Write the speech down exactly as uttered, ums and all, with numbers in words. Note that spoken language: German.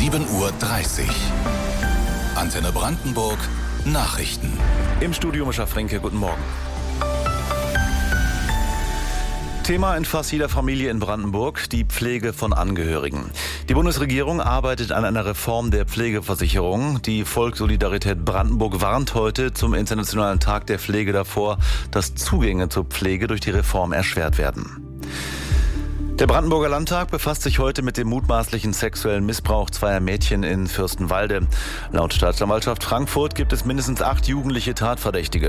sieben Uhr dreißig. Antenne Brandenburg Nachrichten. Im Studio Mischa Frenke, guten Morgen. Thema in fast jeder Familie in Brandenburg, die Pflege von Angehörigen. Die Bundesregierung arbeitet an einer Reform der Pflegeversicherung. Die Volkssolidarität Brandenburg warnt heute zum Internationalen Tag der Pflege davor, dass Zugänge zur Pflege durch die Reform erschwert werden. Der Brandenburger Landtag befasst sich heute mit dem mutmaßlichen sexuellen Missbrauch zweier Mädchen in Fürstenwalde. Laut Staatsanwaltschaft Frankfurt gibt es mindestens acht jugendliche Tatverdächtige.